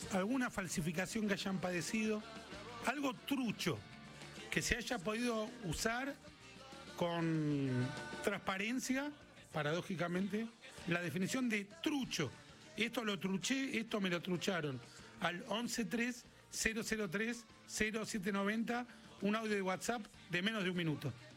alguna falsificación que hayan padecido, algo trucho que se haya podido usar con transparencia, paradójicamente, la definición de trucho. Esto lo truché, esto me lo trucharon. Al 113-003-0790, un audio de WhatsApp de menos de un minuto.